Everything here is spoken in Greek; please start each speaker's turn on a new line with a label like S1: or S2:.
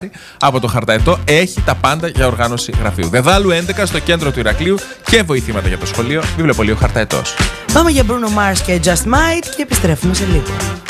S1: από το Χαρταετό έχει τα πάντα για οργάνωση γραφείου. Δεδάλου 11 στο κέντρο του Ηρακλείου και βοηθήματα για το σχολείο. Βιβλιοπωλείο Χαρταετός.
S2: Πάμε για Bruno Mars και Just Might και επιστρέφουμε σε λίγο.